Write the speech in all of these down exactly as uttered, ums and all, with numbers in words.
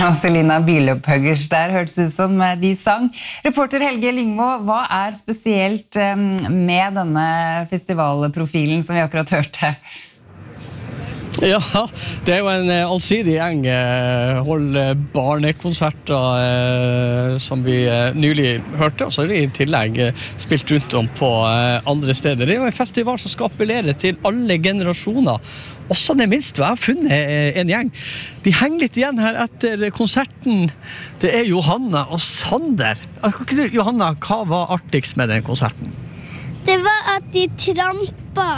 Selina Bilopphøggers der hørtes ut som de sang. Reporter Helge Lyngmo, hva er spesielt med denne festivalprofilen som vi akkurat hørte? Ja, det er jo en allsidig gjeng, holder barnekonserter som vi nylig hørte, og så har vi i tillegg spilt rundt om på andre steder. Det er jo en festival som skal appellere til alle generasjoner, også det minste. Jeg har funnet en gjeng. De henger litt igjen her etter konserten. Det er Johanna og Sander. Kan ikke du, Johanna, hva var artigst med den konserten? Det var at de trampa.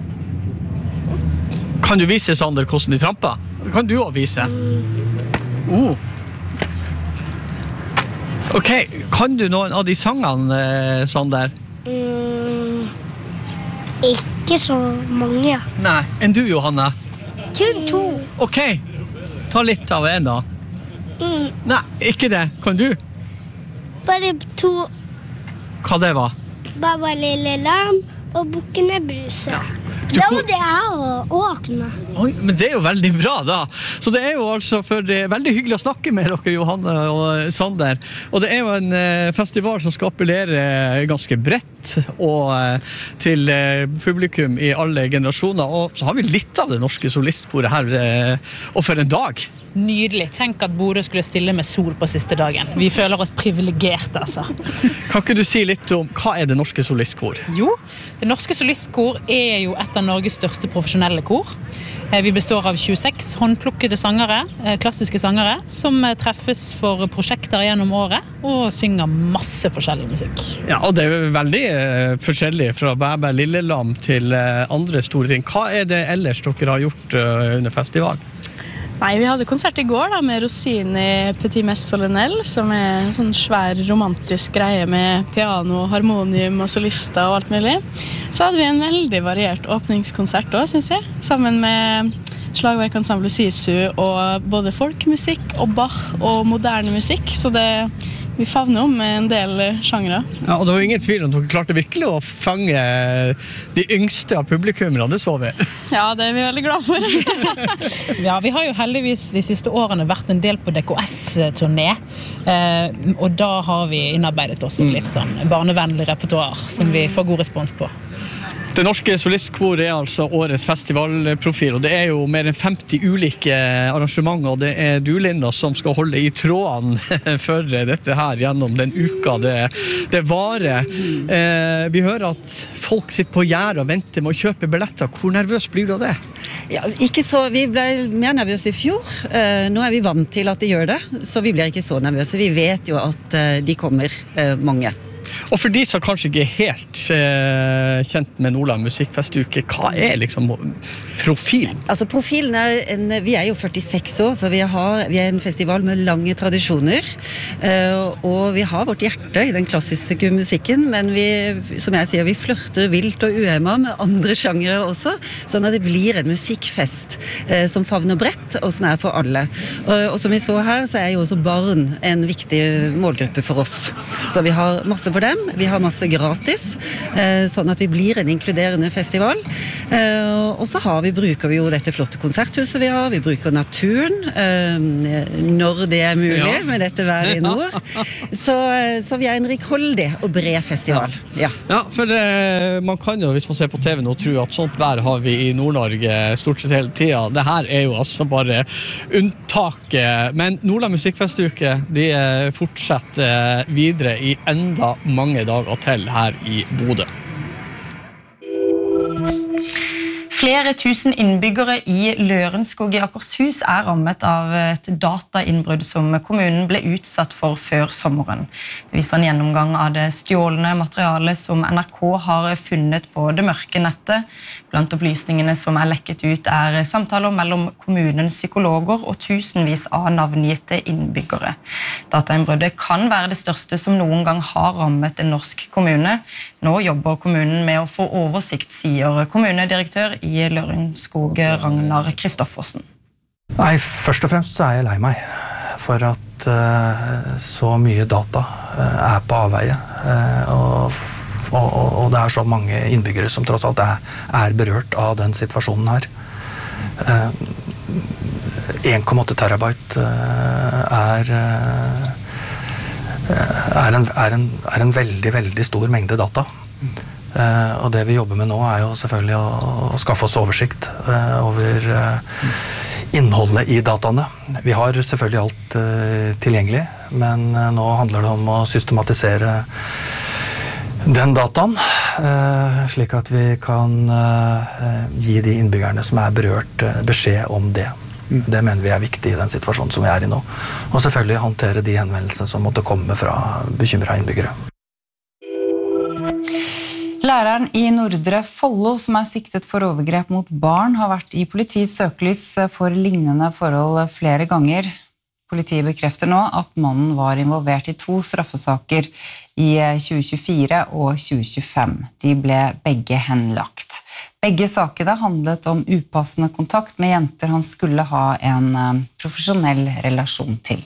Kan du vise, Sander, hvordan de tramper? Kan du også vise? Oh. Ok, kan du noen av de sangene, Sander? Mm, ikke så mange. Nei. Enn du, Johanna? Kun to. Ok, ta litt av en da. Mm. Nei, ikke det. Kan du? Bare to. Hva det var? Baba lille lam og bukkene Bruse. Ja. Du, da var det jeg å åkne. Oi, men det er jo veldig bra da. Så det er jo altså for det er veldig hyggelig å snakke med dere, Johanne og Sander. Og det er jo en eh, festival som skal appellere ganske bredt og eh, til eh, publikum i alle generasjoner. Og så har vi litt av det norske solistkoret her, eh, og for en dag. Nydelig. Tenk at Bodø skulle stille med sol på siste dagen. Vi føler oss privilegerte, altså. Kan ikke du si litt om hva er det norske solistkor? Jo, det norske solistkor er jo et av Norges største profesjonelle kor. Vi består av tjueseks håndplukkede sangere, klassiske sangere, som treffes for prosjekter gjennom året og synger masse forskjellig musikk. Ja, og det er veldig uh, forskjellig fra Bæbæ Lillelam til uh, andre store ting. Hva er det ellers dere har gjort uh, under festivalen? Nei, vi hadde konsert i går da, med Rossini Petit Messe Solennel, som er en sånn svær romantisk greie med piano, harmonium og solister og alt mulig. Så hadde vi en veldig variert åpningskonsert også, synes jeg, sammen med slagverkensemble Sisu og både folkmusikk og Bach og moderne musikk, så det vi favner om med en del sjangre. Ja, og det var ingen tvil om at dere klarte virkelig å fange de yngste av publikummerne, det så vi. Ja, det er vi veldig glad for. Ja, vi har jo heldigvis de siste årene vært en del på D K S-turné, eh, og da har vi innarbeidet oss et litt sånn barnevennlig repertoar som vi får god respons på. Det norske solistkor er altså årets festivalprofil, og det er jo mer enn femti ulike arrangementer, og det er du, Linda, som skal holde i trådene for dette her gjennom den uka det, det varer. Eh, vi hører at folk sitter på gjerdet og venter med å kjøpe billetter. Hvor nervøs blir du av det? Ja, ikke så, vi ble mer nervøse i fjor. Eh, nå er vi vant til at de gjør det, så vi blir ikke så nervøse. Vi vet jo at eh, de kommer eh, mange. Og for de som kanskje ikke er helt eh, kjent med Nordland musikkfestuke, hva er liksom profilen? Altså profilen er, en, vi er jo førtiseks år, så vi, har, vi er en festival med lange tradisjoner, uh, og vi har vårt hjerte i den klassiske musikken, men vi, som jeg sier, vi flørter vilt og uhemmet med andre sjangere også, sånn at det blir en musikkfest uh, som favner bredt, og som er for alle. Og, og som vi så her, så er jo også barn en viktig målgruppe for oss. Så vi har masse for dem, vi har masse gratis, sånn at vi blir en inkluderende festival. Og så har vi, bruker vi jo dette flotte konserthuset vi har, vi bruker naturen, når det er mulig, ja. Med dette været i nord. Så, så vi er en rikholdig og bred festival. Ja, ja for det, man kan jo, hvis man ser på T V nå, tro at sånt vær har vi i Nord-Norge stort sett hele tiden. Det her er jo altså bare unntaket. Men Nordland musikkfestuke, de fortsetter videre i enda mange dager til her i Bodø. Flere tusen innbyggere i Lørenskog i Akershus er rammet av et datainnbrudd som kommunen ble utsatt for før sommeren. Det viser en gjennomgang av det stjålne materialet som N R K har funnet på det mørke nettet. Blant opplysningene som er lekket ut er samtaler mellom kommunens psykologer og tusenvis av navngitte innbyggere. Datainnbruddet kan være det største som noen gang har rammet en norsk kommune. Nå jobber kommunen med å få oversikt, sier kommunedirektør i Lørenskog, Ragnar Kristoffersen. Nei, først og fremst så er jeg lei meg for at uh, så mye data uh, er på avveie, uh, og, og, og det er så mange innbyggere som tross alt er, er berørt av den situasjonen her. Uh, en komma åtte terabyte er, er, en, er, en, er en veldig, veldig stor mengde data. Og det vi jobber med nå er jo selvfølgelig å, å skaffe oss oversikt over innholdet i dataene. Vi har selvfølgelig alt tilgjengelig, men nå handler det om å systematisere den dataen, slik at vi kan gi de innbyggerne som er berørt beskjed om det. Det mener vi er viktig i den situasjonen som vi er i nå. Og selvfølgelig håndtere de henvendelsene som måtte komme fra bekymrede innbyggere. Læreren i Nordre Follo, som er siktet for overgrep mot barn, har vært i politiets søkelys for lignende forhold flere ganger. Politiet bekrefter nå at mannen var involvert i to straffesaker i tjue tjuefire og tjue tjuefem. De ble begge henlagt. Begge sakene handlet om upassende kontakt med jenter han skulle ha en profesjonell relasjon til.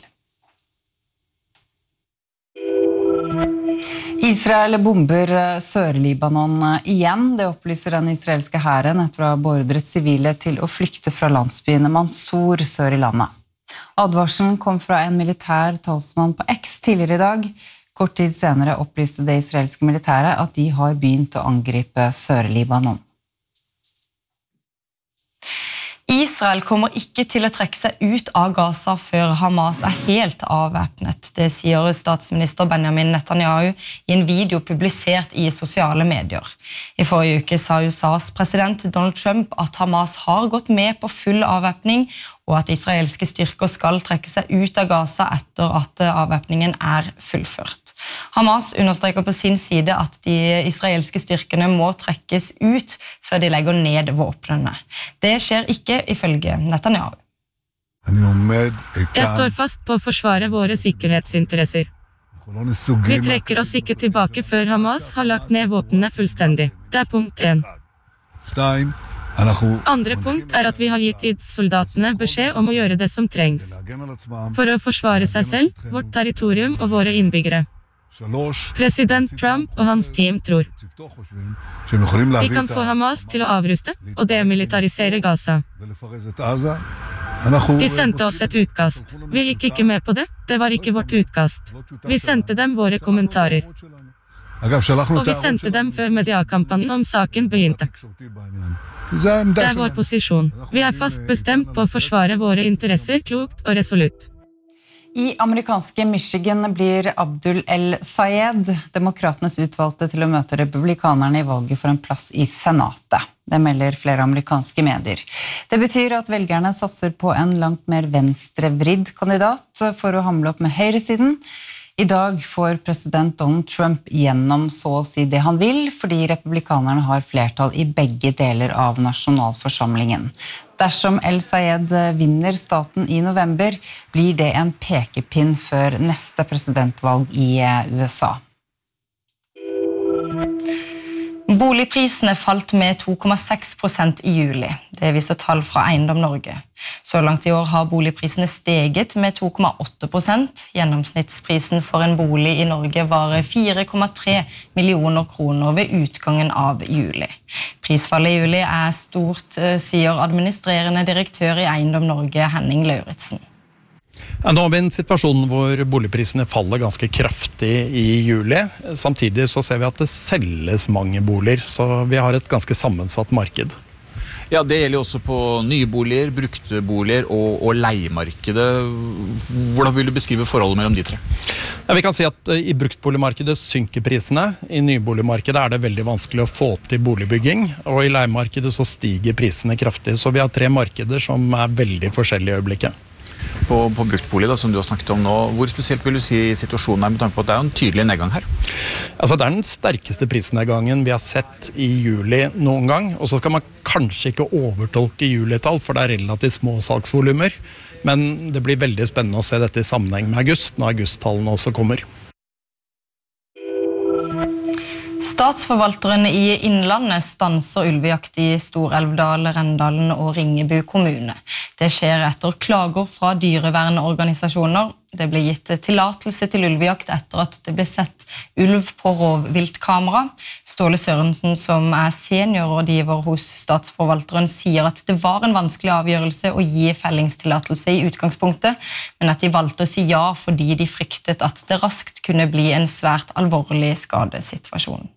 Israel bomber Sør-Libanon igjen. Det opplyser den israelske hæren etter å ha beordret sivile til å flykte fra landsbyen Mansour sør i landet. Advarselen kom fra en militær talsmann på X tidligere i dag. Kort tid senere opplyste det israelske militæret at de har begynt å angripe Sør-Libanon. Israel kommer ikke til å trekke seg ut av Gaza før Hamas er helt avvæpnet. Det sier statsminister Benjamin Netanyahu i en video publisert i sosiale medier. I forrige uke sa U S A's president Donald Trump at Hamas har gått med på full avvæpning, og at israelske styrker skal trekke seg ut av Gaza etter at avvæpningen er fullført. Hamas understreker på sin side at de israelske styrkene må trekkes ut før de legger ned våpnene. Det skjer ikke ifølge Netanyahu. Jeg står fast på å forsvare våre sikkerhetsinteresser. Vi trekker oss ikke tilbake før Hamas har lagt ned våpnene fullstendig. Det er punkt én. Andre punkt er at vi har gitt I D F-soldatene beskjed om å gjøre det som trengs for å forsvare seg selv, vårt territorium og våre innbyggere. President Trump og hans team tror de kan få Hamas til å avruste og demilitarisere Gaza. De sendte oss et utkast. Vi gikk ikke med på det, det var ikke vårt utkast. Vi sendte dem våre kommentarer. Og vi sendte dem før mediakampanjen om saken begynte. Det er vår posisjon. Vi er fast bestemt på å forsvare våre interesser klokt og resolutt. I amerikanske Michigan blir Abdul El-Sayed, demokratenes utvalgte til å møte republikanerne i valget for en plass i senatet. Det melder flere amerikanske medier. Det betyr at velgerne satser på en langt mer venstrevridd kandidat for å hamle opp med høyresiden. I dag får president Donald Trump gjennom så å si det han vil, fordi republikanerne har flertall i begge deler av nasjonalforsamlingen. Dersom El-Sayed vinner staten i november, blir det en pekepinn før neste presidentvalg i U S A. Boligprisene falt med to komma seks prosent i juli. Det viser tall fra Eiendom Norge. Så langt i år har boligprisene steget med to komma åtte prosent. Gjennomsnittsprisen for en bolig i Norge var fire komma tre millioner kroner ved utgangen av juli. Prisfallet i juli er stort, sier administrerende direktør i Eiendom Norge, Henning Lauritsen. Ja, nå har vi en situasjon hvor boligprisene faller ganske kraftig i juli. Samtidig så ser vi at det selges mange boliger, så vi har et ganske sammensatt marked. Ja, det gjelder jo også på nye boliger, brukte boliger og, og leiemarkedet. Hvordan vil du beskrive forholdet mellom de tre? Ja, vi kan si at i bruktboligmarkedet synker prisene. I nyboligmarkedet er det veldig vanskelig å få til boligbygging, og i leiemarkedet så stiger prisene kraftig. Så vi har tre markeder som er veldig forskjellige i øyeblikket. På, på bruktbolig da, som du har snakket om nå, hvor spesielt vil du si situasjonen er med tanke på at det er en tydelig nedgang her? Altså, det er den sterkeste prisnedgangen vi har sett i juli noen gang, og så skal man kanskje ikke overtolke julitall, for det er relativt små salgsvolumer, men det blir veldig spennende å se dette i sammenheng med august, når augusttallene også kommer. Statsforvalteren i Innlandet stanser ulvejakt i Stor-Elvdal, Rendalen og Ringebu kommune. Det skjer etter klager fra dyrevernorganisasjoner Det ble gitt tillatelse til ulvejakt etter at det ble sett ulv på rovviltkamera. Ståle Sørensen, som er seniorrådgiver hos statsforvalteren, sier at det var en vanskelig avgjørelse å gi fellingstillatelse i utgangspunktet, men at de valgte å si ja fordi de fryktet at det raskt kunne bli en svært alvorlig skadesituasjon.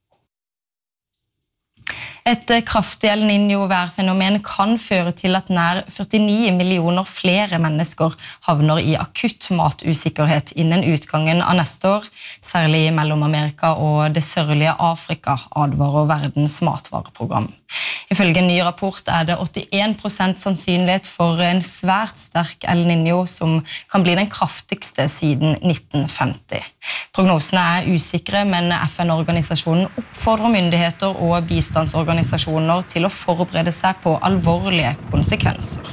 Et kraftig El Niño-værfenomen kan føre til at nær førtini millioner flere mennesker havner i akutt matusikkerhet innen utgangen av neste år, særlig i Mellom-Amerika og det sørlige Afrika, advarer Verdens matvareprogram. Ifølge en ny rapport er det åttien prosent sannsynlighet for en svært sterk El Niño som kan bli den kraftigste siden nitten femti. Prognosene er usikre, men F N-organisasjonen oppfordrer myndigheter og bistandsorganisasjoner til å forberede seg på alvorlige konsekvenser.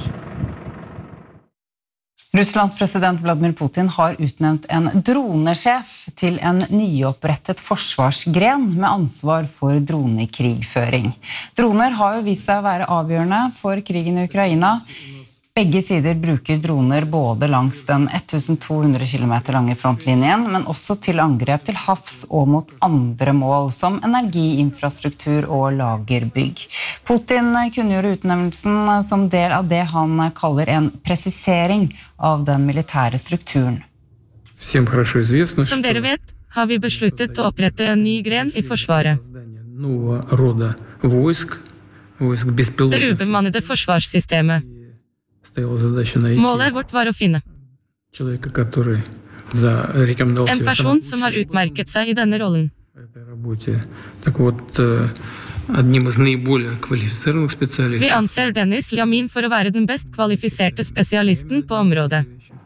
Russlands president Vladimir Putin har utnevnt en dronesjef til en nyopprettet forsvarsgren med ansvar for dronekrigføring. Droner har jo vist seg å være avgjørende for krigen i Ukraina. Begge sider bruker droner både langs den twelve hundred kilometer lange frontlinjen, men også til angrep til havs og mot andre mål, som energiinfrastruktur og lagerbygg. Putin kunngjorde utnevnelsen som del av det han kaller en presisering av den militære strukturen. Som dere vet, har vi besluttet å opprette en ny gren i forsvaret. Det ubemannede forsvarssystemet. Målet vårt var å finne en person som har utmerket seg i denne rollen. Vi anser Dennis Ljamin for å være den best kvalifiserte spesialisten på området.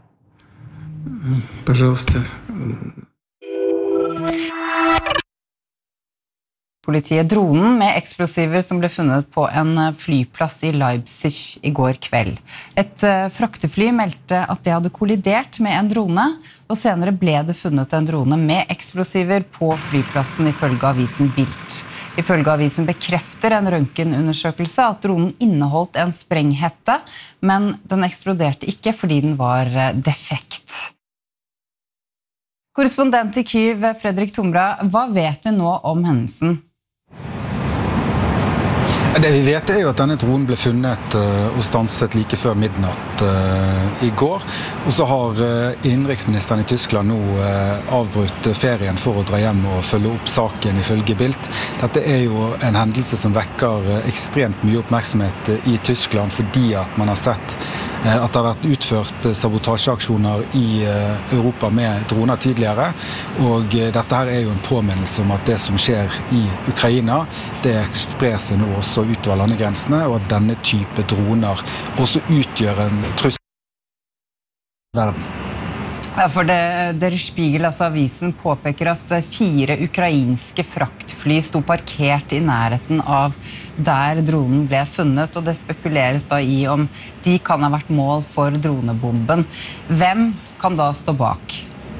Politiet dronen med eksplosiver som ble funnet på en flyplass i Leipzig i går kveld. Et fraktefly meldte at det hadde kollidert med en drone, og senere ble det funnet en drone med eksplosiver på flyplassen ifølge avisen Bild. Ifølge avisen bekrefter en røntgenundersøkelse at dronen inneholdt en sprenghette, men den eksploderte ikke fordi den var defekt. Korrespondent i Kyiv, Fredrik Tombra, hva vet vi nå om hendelsen? Det vi vet er jo at denne dronen ble funnet uh, og stanset like før midnatt uh, i går. Og så har uh, innenriksministeren i Tyskland nå uh, avbrutt ferien for å dra hjem og følge opp saken ifølge Bild. Dette er jo en hendelse som vekker uh, ekstremt mye oppmerksomhet uh, i Tyskland fordi at man har sett uh, at det har vært utført uh, sabotasjeaksjoner i uh, Europa med droner tidligere. Og uh, dette her er jo en påminnelse om at det som skjer i Ukraina, det sprer seg nå også utover landegrensene, og at denne type droner også utgjør en trussel i verden. Ja, for det, Der Spiegel, altså avisen, påpeker at fire ukrainske fraktfly sto parkert i nærheten av der dronen ble funnet, og det spekuleres da i om de kan ha vært mål for dronebomben. Hvem kan da stå bak?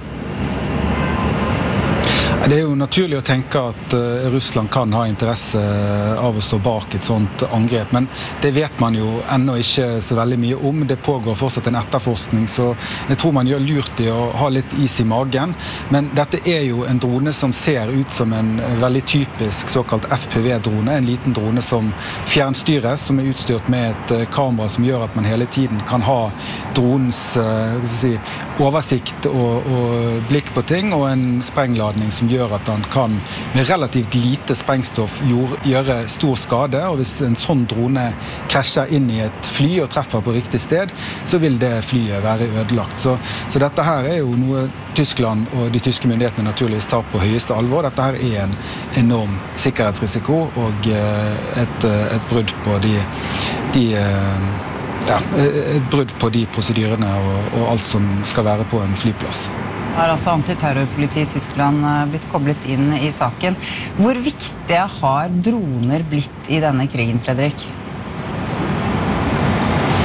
Det er jo naturlig å tenke at uh, Russland kan ha interesse av å stå bak et sånt angrep, men det vet man jo ennå ikke så veldig mye om. Det pågår fortsatt en etterforskning, så jeg tror man gjør lurt i å ha litt is i magen. Men dette er jo en drone som ser ut som en veldig typisk såkalt F P V-drone, en liten drone som fjernstyres, som er utstyrt med et uh, kamera som gjør at man hele tiden kan ha dronens uh, hva skal jeg si, oversikt og, og blikk på ting, og en sprengladning som gjør at han kan med relativt lite sprengstoff gjøre stor skade, og hvis en sånn drone krasjer inn i et fly og treffer på riktig sted, så vil det flyet være ødelagt. Så, så dette her er jo noe Tyskland og de tyske myndighetene naturligvis tar på høyeste alvor. Dette her er en enorm sikkerhetsrisiko og et, et brudd på de, de ja, et brudd på de prosedyrene og, og alt som skal være på en flyplass. Har altså antiterrorpolitiet i Tyskland blitt koblet inn i saken. Hvor viktige har droner blitt i denne krigen, Fredrik?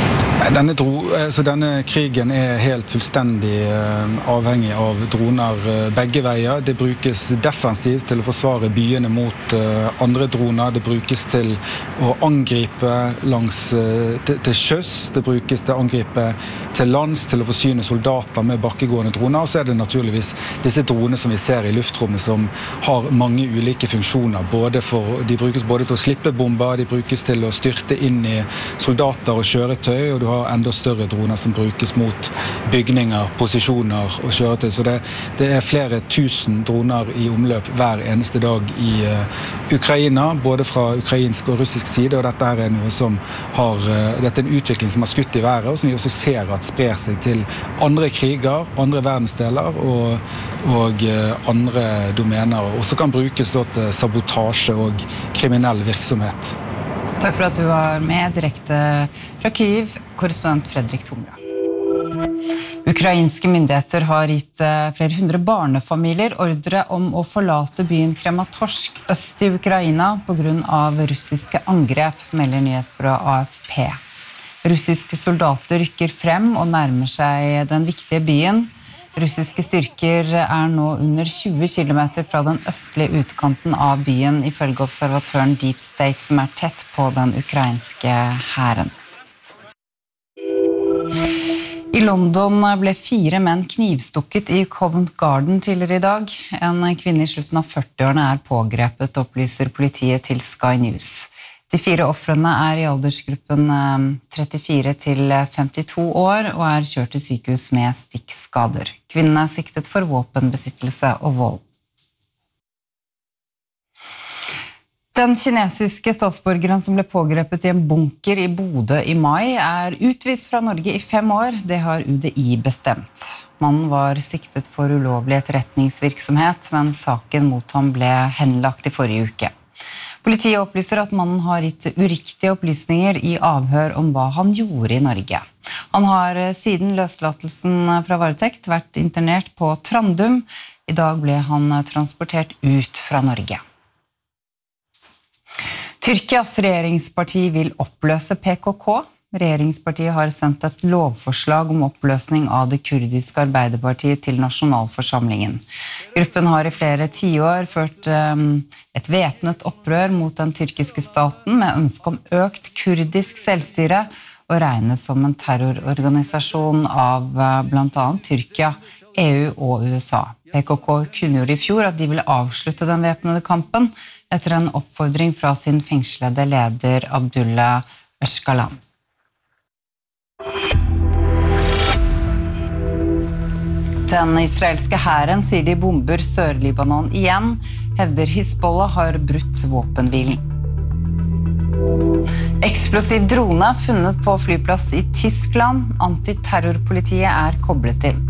Denne, dro, så denne krigen er helt fullstendig avhengig av droner begge veier. Det brukes defensivt til å forsvare byene mot andre droner. Det brukes til å angripe langs, til, til sjøs. Det brukes til å angripe til lands, til å forsyne soldater med bakkegående droner. Og så er det naturligvis disse dronene som vi ser i luftrommet som har mange ulike funksjoner. Både for, de brukes både til å slippe bomber, de brukes til å styrte inn i soldater og kjøretøy, og du har enda større droner som brukes mot bygninger, posisjoner og kjøretøy. Så det, det er flere tusen droner i omløp hver eneste dag i uh, Ukraina, både fra ukrainsk og russisk side, og dette er noe som har, uh, dette er en utvikling som har skutt i været, og som vi også ser at sprer seg til andre kriger, andre verdensdeler og, og uh, andre domener, og også kan brukes da, til sabotasje og kriminell virksomhet. Takk for at du var med direkte fra Kyiv, korrespondent Fredrik Tomra. Ukrainske myndigheter har gitt flere hundre barnefamilier ordre om å forlate byen Krematorsk øst i Ukraina på grunn av russiske angrep, melder nyhetsbyrået A F P. Russiske soldater rykker frem og nærmer seg den viktige byen. Russiske styrker er nå under tjue kilometer fra den østlige utkanten av byen, ifølge observatøren Deep State, som er tett på den ukrainske hæren. I London ble fire menn knivstukket i Covent Garden tidligere i dag. En kvinne i slutten av førtiårene er pågrepet, opplyser politiet til Sky News. De fire offrene er i aldersgruppen trettifire til femtito år og er kjørt til sykehus med stikkskader. Kvinnen er siktet for våpenbesittelse og vold. Den kinesiske statsborgeren som ble pågrepet i en bunker i Bodø i mai er utvist fra Norge i fem år, det har U D I bestemt. Mannen var siktet for ulovlig etterretningsvirksomhet, men saken mot ham ble henlagt i forrige uke. Politiet opplyser at mannen har gitt uriktige opplysninger i avhør om hva han gjorde i Norge. Han har siden løslatelsen fra varetekt vært internert på Trandum. I dag ble han transportert ut fra Norge. Tyrkias regjeringsparti vil oppløse P K K. Regjeringspartiet har sendt et lovforslag om oppløsning av det kurdiske arbeiderpartiet til nasjonalforsamlingen. Gruppen har i flere tiår ført et væpnet opprør mot den tyrkiske staten med ønske om økt kurdisk selvstyre og regnes som en terrororganisasjon av blant annet Tyrkia, E U og U S A. P K K kunngjorde i fjor at de ville avslutte den væpnede kampen etter en oppfordring fra sin fengslede leder Abdullah Öcalan. Den israelske hæren sier de bomber Sør-Libanon igjen, hevder Hizbollah har brutt våpenhvilen. Eksplosiv drone funnet på flyplass i Tyskland, antiterrorpolitiet er koblet inn.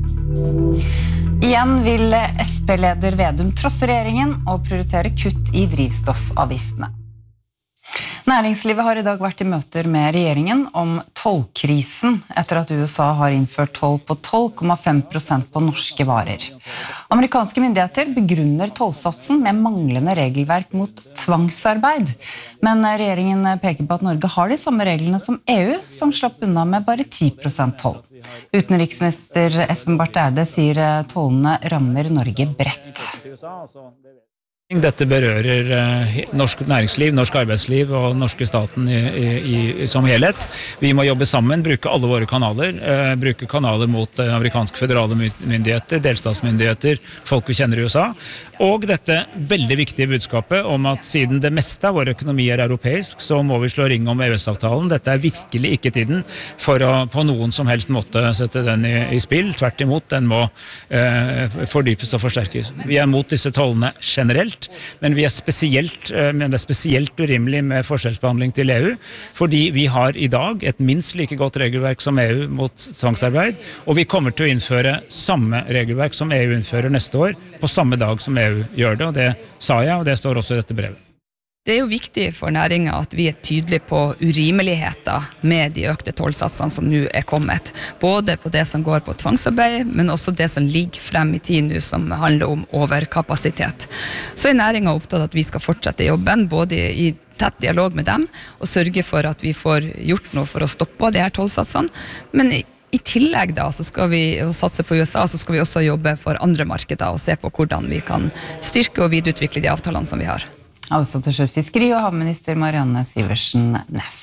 Igjen vil S P-leder Vedum trosse regjeringen og prioritere kutt i drivstoffavgiftene. Næringslivet har i dag vært i møter med regjeringen om tollkrisen etter at U S A har innført toll på tolv komma fem prosent på norske varer. Amerikanske myndigheter begrunner tollsatsen med manglende regelverk mot tvangsarbeid, men regjeringen peker på at Norge har de samme reglene som E U, som slapp unna med bare ti prosent toll. Utenriksminister Espen Barth Eide sier tollene rammer Norge bredt. Dette berører norsk næringsliv, norsk arbeidsliv og norske staten i, i, i, som helhet. Vi må jobbe sammen, bruke alle våre kanaler, eh, bruke kanaler mot amerikanske federale myndigheter, delstatsmyndigheter, folk vi kjenner i U S A, og dette veldig viktige budskapet om at siden det meste av vår økonomi er europeisk, så må vi slå ring om E U S-avtalen. Dette er virkelig ikke tiden for å på noen som helst måte sette den i, i spill. Tvert imot, den må eh, fordypes og forsterkes. Vi er mot disse tollene generelt, men vi er spesielt, men det er spesielt urimelig med forskjellsbehandling til E U, fordi vi har i dag et minst like godt regelverk som E U mot tvangsarbeid, og vi kommer til å innføre samme regelverk som E U innfører neste år, på samme dag som E U gjør det, og det sa jeg, og det står også i dette brevet. Det er jo viktig for næringen at vi er tydelige på urimeligheter med de økte tollsatsene som nå er kommet. Både på det som går på tvangsarbeid, men også det som ligger frem i tid nå som handler om overkapasitet. Så er næringen opptatt av at vi skal fortsette jobben, både i tett dialog med dem og sørge for at vi får gjort noe for å stoppe de her tollsatsene. Men i, i tillegg da, så skal vi satse på U S A, så skal vi også jobbe for andre markeder og se på hvordan vi kan styrke og videreutvikle de avtalene som vi har. Altså til slutt fiskeri- og havminister Marianne Sivertsen Næss.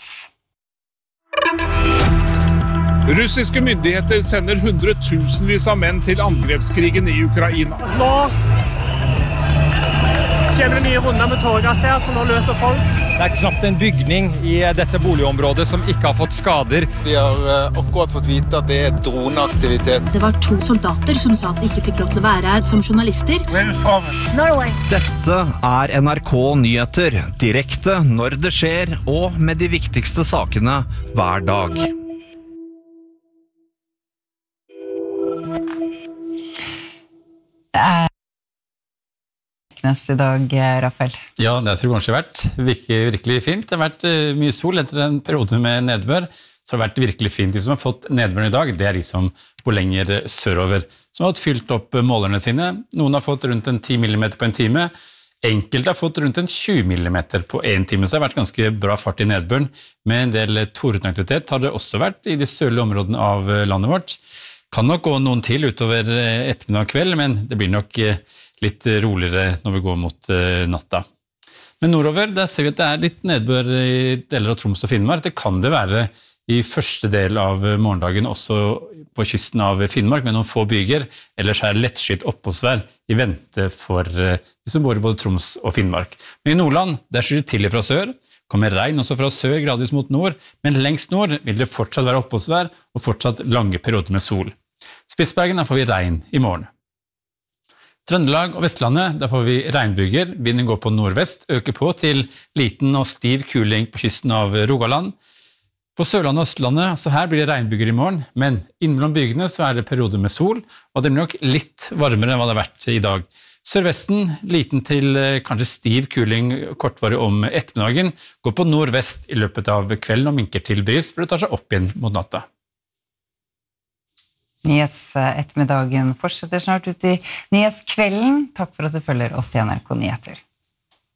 Russiske myndigheter sender hundretusenvis av menn til angrepskrigen i Ukraina. Nå kjenner vi nye runder med tårgass her, så nå løper folk. Det er knapt en bygning i dette boligområdet som ikke har fått skader. Vi har akkurat fått vite at det er droneaktivitet. Det var to soldater som sa at de ikke fikk lov til å være her som journalister. Norway. Dette er N R K Nyheter, direkte når det skjer, og med de viktigste sakene hver dag. Det er i dag, Rafael. Ja, det tror jeg kanskje har vært virkelig, virkelig fint. Det har vært mye sol etter en periode med nedbør, så det har vært virkelig fint. De som har fått nedbøren i dag, det er de som bor lenger sørover, som har fylt opp målerne sine. Noen har fått rundt en ti millimeter på en time, enkelte har fått rundt en tjue millimeter på en time, så det har vært ganske bra fart i nedbøren. Med en del tordenaktivitet har det også vært i de sørlige områdene av landet vårt. Kan nok gå noen til utover ettermiddag og kveld, men det blir nok litt roligere når vi går mot natta. Men nordover, der ser vi at det er litt nedbør i deler av Troms og Finnmark. Det kan det være i første del av morgendagen også på kysten av Finnmark, med noen få byger. Ellers er det lettskyet oppholdsvær i vente for de som bor i både Troms og Finnmark. Men i Nordland, der skyr det til fra sør. Kommer regn også fra sør, gradvis mot nord, men lengst nord vil det fortsatt være oppholdsvær og fortsatt lange perioder med sol. Spitsbergen, der får vi regn i morgen. Trøndelag og Vestlandet, der får vi regnbyger. Vinden går på nordvest, øker på til liten og stiv kuling på kysten av Rogaland. På Sørlandet og Østlandet, så her blir det regnbyger i morgen, men innimellom bygene så er det perioder med sol, og det blir nok litt varmere enn hva det har vært i dag. Sørvesten, liten til kanskje stiv kuling kortvarig om ettermiddagen, går på nordvest i løpet av kvelden og minker til bris, for det tar seg opp igjen mot natta. Nyhetsettermiddagen fortsetter snart ut i nyhetskvelden. Takk for at du følger oss i N R K Nyheter.